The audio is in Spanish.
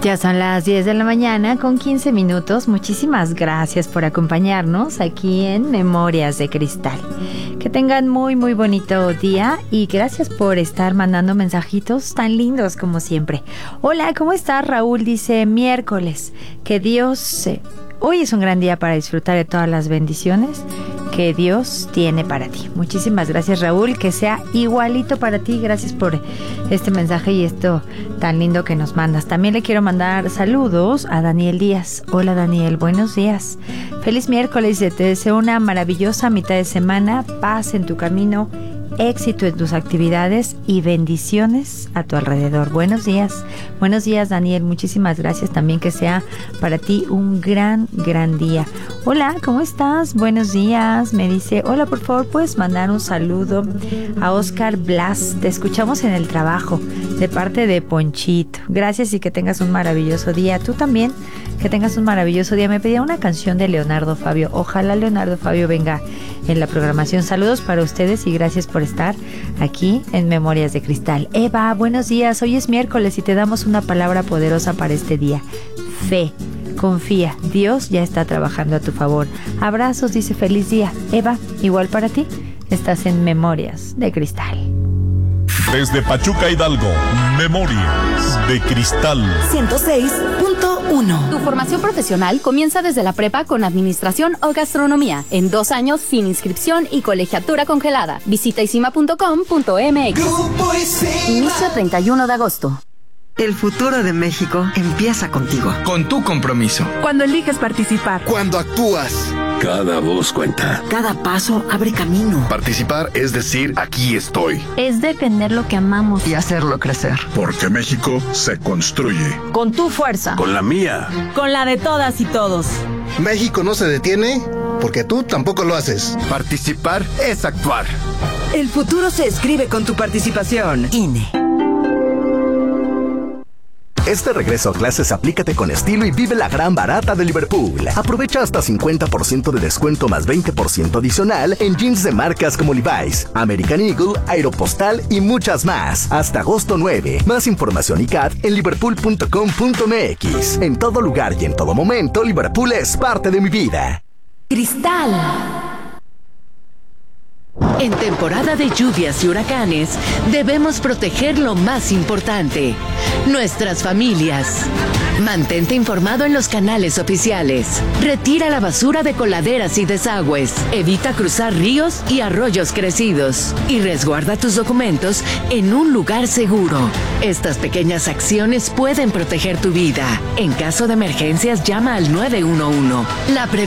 Ya son las 10 de la mañana con 15 minutos. Muchísimas gracias por acompañarnos aquí en Memorias de Cristal. Que tengan muy bonito día y gracias por estar mandando mensajitos tan lindos como siempre. Hola, ¿cómo estás? Raúl dice miércoles. Que Dios... Hoy es un gran día para disfrutar de todas las bendiciones que Dios tiene para ti. Muchísimas gracias, Raúl, que sea igualito para ti. Gracias por este mensaje y esto tan lindo que nos mandas. También le quiero mandar saludos a Daniel Díaz. Hola, Daniel, buenos días. Feliz miércoles, te deseo una maravillosa mitad de semana, paz en tu camino, éxito en tus actividades y bendiciones a tu alrededor. Buenos días, Daniel, muchísimas gracias. También que sea para ti un gran día. Hola, ¿cómo estás? Buenos días, me dice, hola, por favor, puedes mandar un saludo a Oscar Blas, te escuchamos en el trabajo, de parte de Ponchito. Gracias y que tengas un maravilloso día. Tú también, que tengas un maravilloso día. Me pedía una canción de Leonardo Fabio, ojalá Leonardo Fabio venga en la programación. Saludos para ustedes y gracias por estar aquí en Memorias de Cristal. Eva, buenos días. Hoy es miércoles y te damos una palabra poderosa para este día. Fe. Confía, Dios ya está trabajando a tu favor. Abrazos, dice feliz día. Eva, igual para ti. Estás en Memorias de Cristal. Desde Pachuca, Hidalgo, Memorias de Cristal 106.1. Tu formación profesional comienza desde la prepa con administración o gastronomía. En 2 años sin inscripción y colegiatura congelada. Visita isima.com.mx. Inicio 31 de agosto. El futuro de México empieza contigo. Con tu compromiso. Cuando eliges participar. Cuando actúas. Cada voz cuenta. Cada paso abre camino. Participar es decir, aquí estoy. Es defender lo que amamos. Y hacerlo crecer. Porque México se construye. Con tu fuerza. Con la mía. Con la de todas y todos. México no se detiene porque tú tampoco lo haces. Participar es actuar. El futuro se escribe con tu participación. INE. Este regreso a clases aplícate con estilo y vive la gran barata de Liverpool. Aprovecha hasta 50% de descuento más 20% adicional en jeans de marcas como Levi's, American Eagle, Aeropostal y muchas más. Hasta agosto 9. Más información y CAT en liverpool.com.mx. En todo lugar y en todo momento, Liverpool es parte de mi vida. Cristal. En temporada de lluvias y huracanes, debemos proteger lo más importante, nuestras familias. Mantente informado en los canales oficiales. Retira la basura de coladeras y desagües. Evita cruzar ríos y arroyos crecidos. Y resguarda tus documentos en un lugar seguro. Estas pequeñas acciones pueden proteger tu vida. En caso de emergencias, llama al 911. La